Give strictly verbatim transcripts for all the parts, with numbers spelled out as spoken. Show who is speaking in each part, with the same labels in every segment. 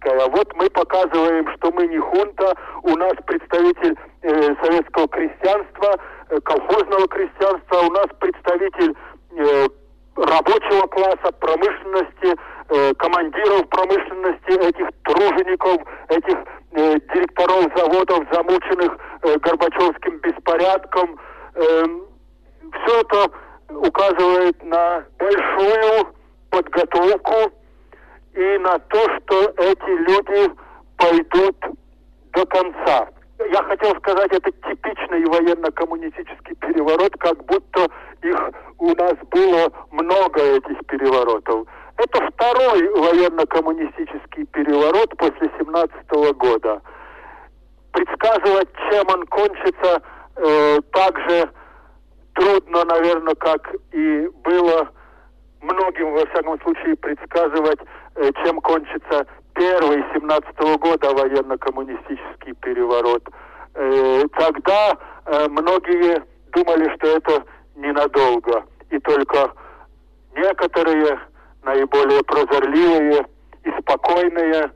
Speaker 1: гражданская. Вот мы показываем, что мы не хунта, у нас представитель э, советского крестьянства, э, колхозного крестьянства, у нас представитель э, рабочего класса, промышленности, э, командиров промышленности, этих тружеников, этих э, директоров заводов, замученных э, Горбачевским беспорядком. Э, все это указывает на большую подготовку и на то, что эти люди пойдут до конца. Я хотел сказать, это типичный военно-коммунистический переворот, как будто их у нас было много, этих переворотов. Это второй военно-коммунистический переворот после семнадцатого года. Предсказывать, чем он кончится, э, так же трудно, наверное, как и было многим, во всяком случае, предсказывать, э, чем кончится первый семнадцатого года военно-коммунистический переворот. Э, тогда э, многие думали, что это ненадолго. И только некоторые, наиболее прозорливые и спокойные,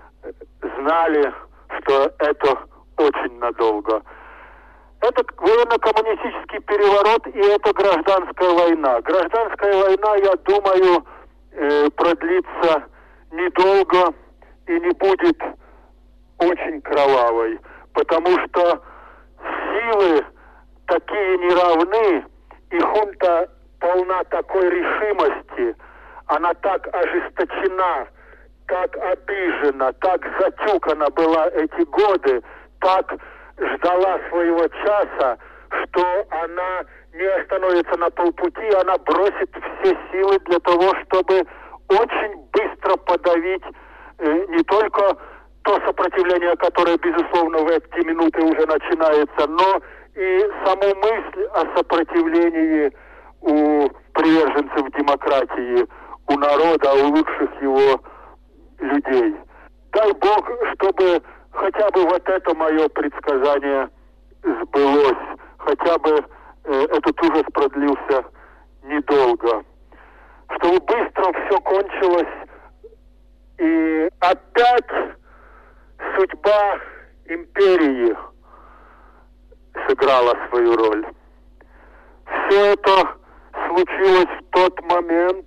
Speaker 1: знали, что это очень надолго. Это военно-коммунистический переворот и это гражданская война. Гражданская война, я думаю, э, продлится недолго и не будет очень кровавой, потому что силы такие неравны, и хунта полна такой решимости, она так ожесточена, так обижена, так затюкана была эти годы, так ждала своего часа, что она не остановится на полпути, она бросит все силы для того, чтобы очень быстро подавить э, не только то сопротивление, которое, безусловно, в эти минуты уже начинается, но и саму мысль о сопротивлении у приверженцев демократии, у народа, у лучших его людей. Дай Бог, чтобы хотя бы вот это мое предсказание сбылось, хотя бы э, этот ужас продлился недолго. Чтобы быстро все кончилось, и опять судьба империи сыграла свою роль. Все это случилось в тот момент,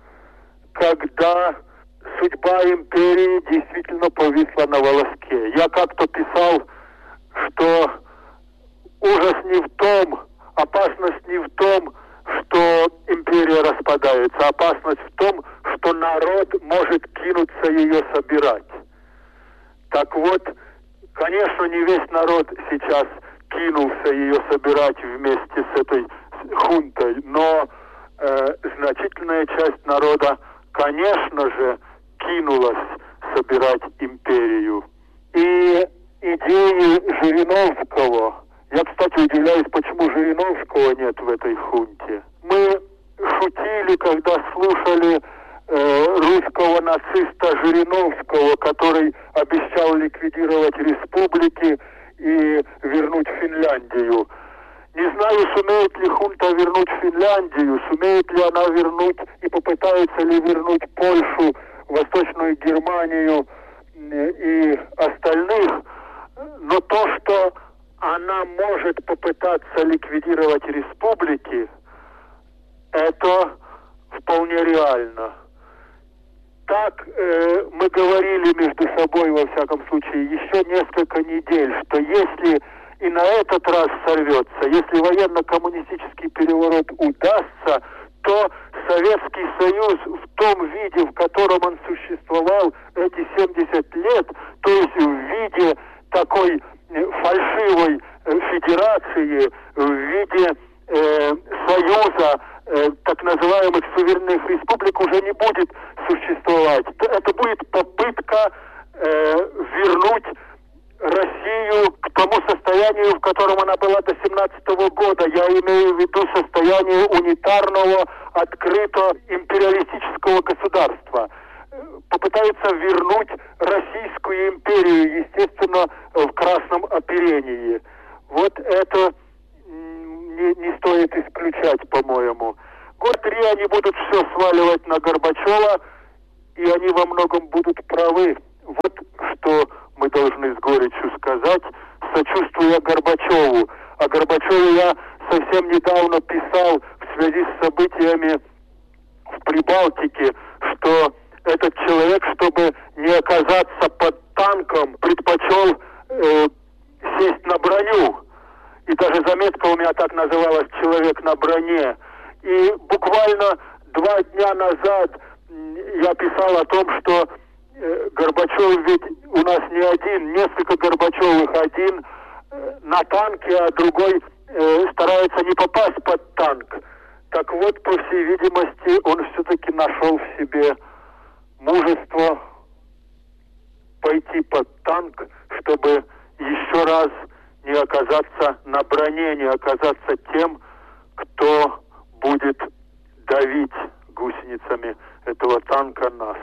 Speaker 1: когда судьба империи действительно повисла на волоске. Я как-то писал, что ужас не в том, опасность не в том, что империя распадается, опасность в том, что народ может кинуться ее собирать. Так вот, конечно, не весь народ сейчас кинулся ее собирать вместе с этой хунтой, но э, значительная часть народа, конечно же, кинулась собирать империю. И идеи Жириновского, я, кстати, удивляюсь, почему Жириновского нет в этой хунте. Мы шутили, когда слушали э, русского нациста Жириновского, который обещал ликвидировать республики и вернуть Финляндию. Не знаю, сумеет ли хунта вернуть Финляндию, сумеет ли она вернуть и попытается ли вернуть Польшу, Восточную Германию и остальных, но то, что она может попытаться ликвидировать республики, это вполне реально. Так э, мы говорили между собой, во всяком случае, еще несколько недель, что если и на этот раз сорвется, если военно-коммунистический переворот удастся, то Советский Союз в том виде, в котором он существовал эти семьдесят лет, то есть в виде такой фальшивой федерации, в виде э, союза э, так называемых суверенных республик, уже не будет существовать. Это будет попытка э, вернуть Россию к тому состоянию, в котором она была до семнадцатого года. Я имею в виду состояние унитарного, открытого империалистического государства. Попытается вернуть Российскую империю, естественно, в красном оперении. Вот это не, не стоит исключать, по-моему. Год три они будут все сваливать на Горбачева, и они во многом будут правы. Вот мы должны с горечью сказать, сочувствуя Горбачеву. А Горбачеву я совсем недавно писал в связи с событиями в Прибалтике, что этот человек, чтобы не оказаться под танком, предпочел э, сесть на броню. И даже заметка у меня так называлась «Человек на броне». И буквально два дня назад я писал о том, что э, Горбачев ведь у нас не один, несколько Горбачевых, один э, на танке, а другой э, старается не попасть под танк. Так вот, по всей видимости, он все-таки нашел в себе мужество пойти под танк, чтобы еще раз не оказаться на броне, не оказаться тем, кто будет давить гусеницами этого танка нас.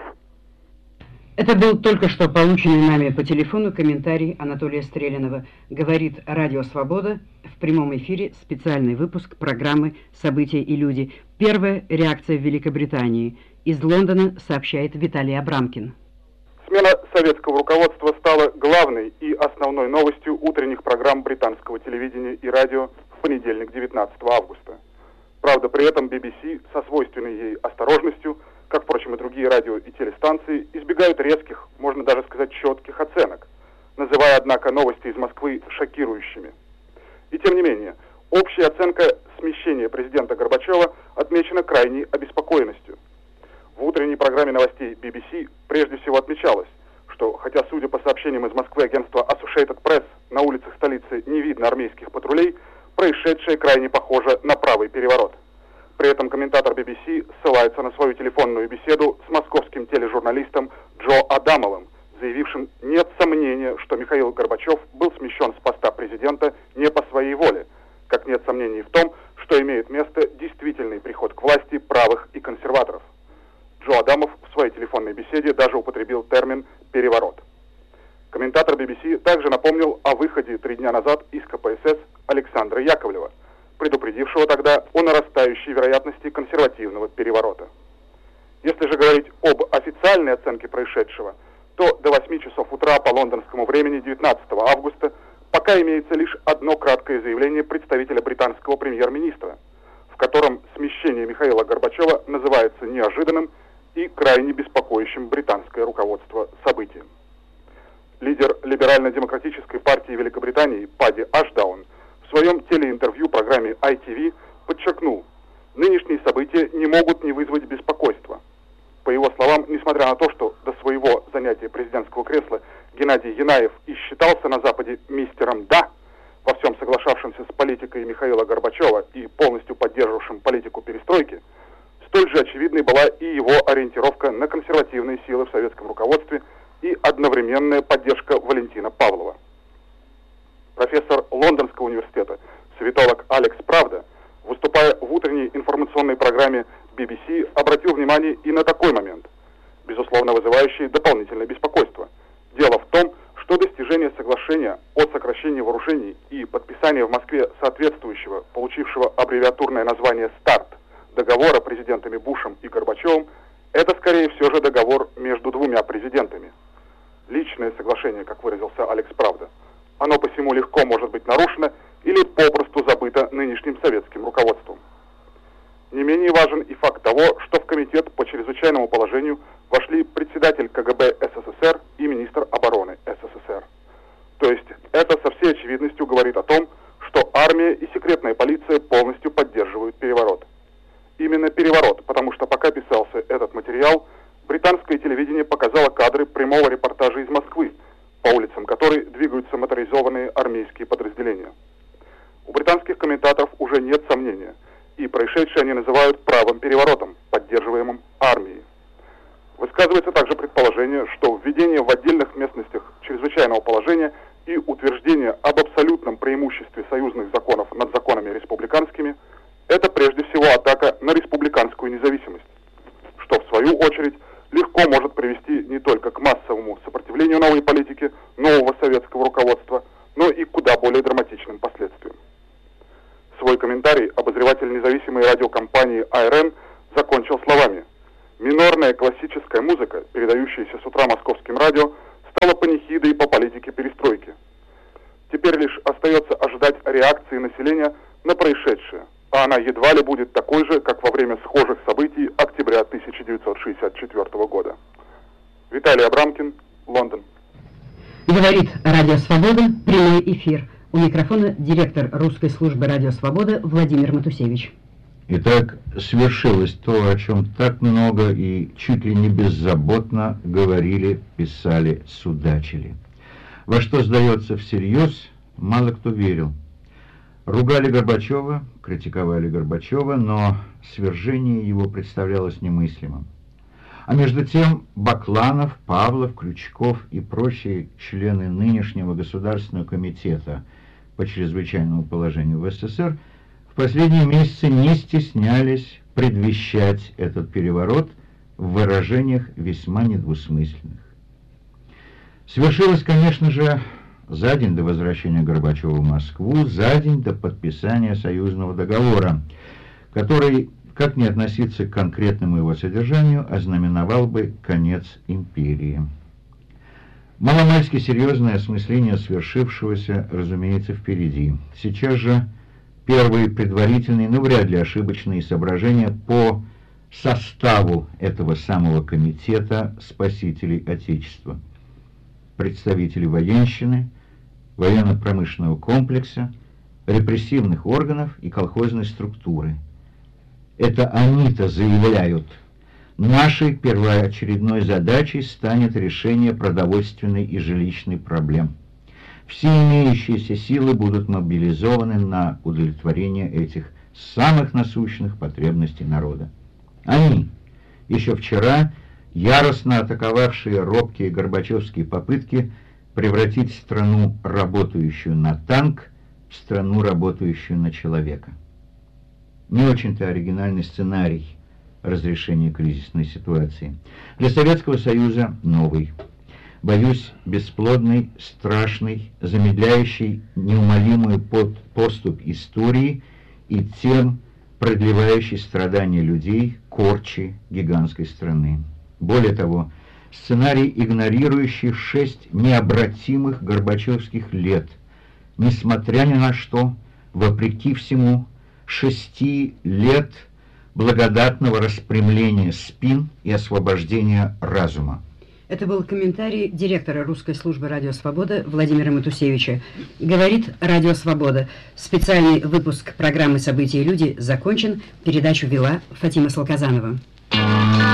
Speaker 2: Это был только что полученный нами по телефону комментарий Анатолия Стрелянова. Говорит Радио Свобода, в прямом эфире специальный выпуск программы «События и люди». Первая реакция в Великобритании. Из Лондона сообщает Виталий Абрамкин.
Speaker 3: Смена советского руководства стала главной и основной новостью утренних программ британского телевидения и радио в понедельник, девятнадцатого августа. Правда, при этом би би си со свойственной ей осторожностью, как, впрочем, и другие радио и телестанции, избегают резких, можно даже сказать, четких оценок, называя, однако, новости из Москвы шокирующими. И тем не менее, общая оценка смещения президента Горбачева отмечена крайней обеспокоенностью. В утренней программе новостей би би си прежде всего отмечалось, что, хотя, судя по сообщениям из Москвы агентства Associated Press, на улицах столицы не видно армейских патрулей, происшедшее крайне похоже на правый переворот. При этом комментатор би би си ссылается на свою телефонную беседу с московским тележурналистом Джо Адамовым, заявившим: нет сомнения, что Михаил Горбачев был смещен с поста президента не по своей воле, как нет сомнений в том, что имеет место действительный приход к власти правых и консерваторов. Джо Адамов в своей телефонной беседе даже употребил термин «переворот». Комментатор би би си также напомнил о выходе три дня назад из ка пэ эс эс Александра Яковлева, предупредившего тогда о нарастающей вероятности консервативного переворота. Если же говорить об официальной оценке происшедшего, то до восьми часов утра по лондонскому времени девятнадцатого августа пока имеется лишь одно краткое заявление представителя британского премьер-министра, в котором смещение Михаила Горбачева называется неожиданным и крайне беспокоящим британское руководство событием. Лидер либерально-демократической партии Великобритании Падди Ашдаун в своем телеинтервью программе ай ти ви подчеркнул: нынешние события не могут не вызвать беспокойства. По его словам, несмотря на то, что до своего занятия президентского кресла Геннадий Янаев и считался на Западе мистером «да», во всем соглашавшимся с политикой Михаила Горбачева и полностью поддерживавшим политику перестройки, столь же очевидной была и его ориентировка на консервативные силы в советском руководстве и одновременная поддержка Валентина Павлова. Профессор Лондонского университета, советолог Алекс Правда, выступая в утренней информационной программе би би си, обратил внимание и на такой момент, безусловно вызывающий дополнительное беспокойство. Дело в том, что достижение соглашения о сокращении вооружений и подписание в Москве соответствующего, получившего аббревиатурное название «старт», договора президентами Бушем и Горбачевым, это скорее все же договор между двумя президентами. Личное соглашение, как выразился Алекс Правда, оно посему легко может быть нарушено или попросту забыто нынешним советским руководством. Не менее важен и факт того, что в комитет по чрезвычайному положению вошли председатель ка гэ бэ эс эс эс эр и министр обороны эс эс эс эр. То есть это со всей очевидностью говорит о том, что армия и секретная полиция полностью поддерживают переворот. Именно переворот, потому что пока писался этот материал, британское телевидение показало кадры прямого репортажа из Москвы, по улицам которой двигаются моторизованные армейские подразделения. У британских комментаторов уже нет сомнения, и происшедшее они называют правым переворотом, поддерживаемым армией. Высказывается также предположение, что введение в отдельных местностях чрезвычайного положения и утверждение об абсолютном преимуществе союзных законов над законами республиканскими – это прежде всего атака на республиканскую независимость, что в свою очередь легко может привести не только к массовому сопротивлению новой политики нового советского руководства, но и к куда более драматичным последствиям. Свой комментарий обозреватель независимой радиокомпании ай эр эн закончил словами: «Минорная классическая музыка, передающаяся с утра московским радио, стала панихидой по политике населения на происшедшее, а она едва ли будет такой же, как во время схожих событий октября тысяча девятьсот шестьдесят четвёртого года. Виталий Абрамкин, Лондон.
Speaker 2: Говорит Радио Свобода, прямой эфир. У микрофона директор русской службы Радио Свобода Владимир Матусевич.
Speaker 4: Итак, свершилось то, о чем так много и чуть ли не беззаботно говорили, писали, судачили. Во что, сдается всерьез, мало кто верил. Ругали Горбачева, критиковали Горбачева, но свержение его представлялось немыслимым. А между тем Бакланов, Павлов, Крючков и прочие члены нынешнего Государственного комитета по чрезвычайному положению в СССР в последние месяцы не стеснялись предвещать этот переворот в выражениях весьма недвусмысленных. Свершилось, конечно же, за день до возвращения Горбачева в Москву, за день до подписания союзного договора, который, как ни относиться к конкретному его содержанию, ознаменовал бы конец империи. Маломальски серьезное осмысление свершившегося, разумеется, впереди. Сейчас же первые предварительные, но вряд ли ошибочные соображения по составу этого самого комитета спасителей Отечества. Представители военщины, военно-промышленного комплекса, репрессивных органов и колхозной структуры. Это они-то заявляют: нашей первоочередной задачей станет решение продовольственной и жилищной проблем. Все имеющиеся силы будут мобилизованы на удовлетворение этих самых насущных потребностей народа. Они, еще вчера яростно атаковавшие робкие горбачевские попытки превратить страну, работающую на танк, в страну, работающую на человека. Не очень-то оригинальный сценарий разрешения кризисной ситуации. Для Советского Союза новый. Боюсь, бесплодный, страшный, замедляющий неумолимую поступь истории и тем продлевающий страдания людей корчи гигантской страны. Более того, сценарий, игнорирующий шесть необратимых горбачевских лет, несмотря ни на что, вопреки всему, шести лет благодатного распрямления спин и освобождения разума.
Speaker 2: Это был комментарий директора русской службы «Радио Свобода» Владимира Матусевича. Говорит «Радио Свобода». Специальный выпуск программы «События и люди» закончен. Передачу вела Фатима Салказанова.